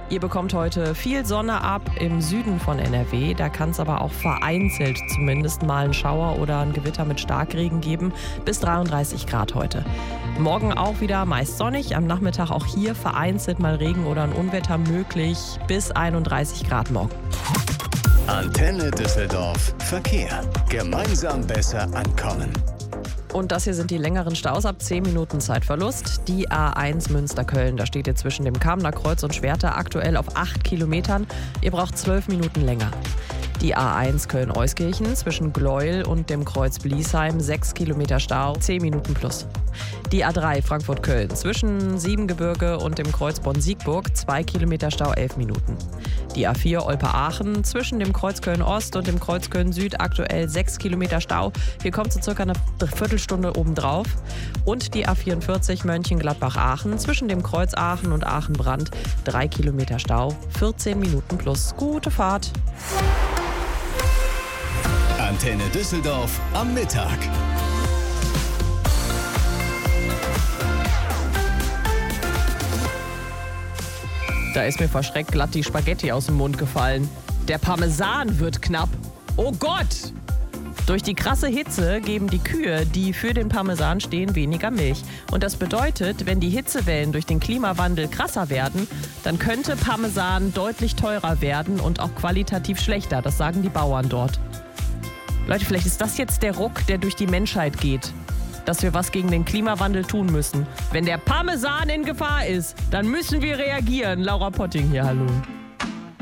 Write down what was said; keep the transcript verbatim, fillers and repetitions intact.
Ihr bekommt heute viel Sonne ab im Süden von N R W. Da kann es aber auch vereinzelt zumindest mal einen Schauer oder ein Gewitter mit Starkregen geben. Bis dreiunddreißig Grad heute. Morgen auch wieder meist sonnig. Am Nachmittag auch hier vereinzelt mal Regen oder ein Unwetter möglich. Bis einunddreißig Grad morgen. Antenne Düsseldorf. Verkehr. Gemeinsam besser ankommen. Und das hier sind die längeren Staus ab zehn Minuten Zeitverlust. Die A eins Münster-Köln, da steht ihr zwischen dem Kamener Kreuz und Schwerter aktuell auf acht Kilometern. Ihr braucht zwölf Minuten länger. Die A eins Köln-Euskirchen zwischen Gleuel und dem Kreuz Bliesheim, sechs Kilometer Stau, zehn Minuten plus. Die A drei Frankfurt-Köln zwischen Siebengebirge und dem Kreuz Bonn-Siegburg, zwei Kilometer Stau, elf Minuten. Die A vier Olpe-Aachen zwischen dem Kreuz Köln-Ost und dem Kreuz Köln-Süd, aktuell sechs Kilometer Stau. Hier kommt so circa eine Viertelstunde obendrauf. Und die A vierundvierzig Mönchengladbach-Aachen zwischen dem Kreuz Aachen und Aachen-Brand, drei Kilometer Stau, vierzehn Minuten plus. Gute Fahrt. Antenne Düsseldorf am Mittag. Da ist mir vor Schreck glatt die Spaghetti aus dem Mund gefallen. Der Parmesan wird knapp. Oh Gott! Durch die krasse Hitze geben die Kühe, die für den Parmesan stehen, weniger Milch. Und das bedeutet, wenn die Hitzewellen durch den Klimawandel krasser werden, dann könnte Parmesan deutlich teurer werden und auch qualitativ schlechter. Das sagen die Bauern dort. Leute, vielleicht ist das jetzt der Ruck, der durch die Menschheit geht. Dass wir was gegen den Klimawandel tun müssen. Wenn der Parmesan in Gefahr ist, dann müssen wir reagieren. Laura Potting hier, hallo.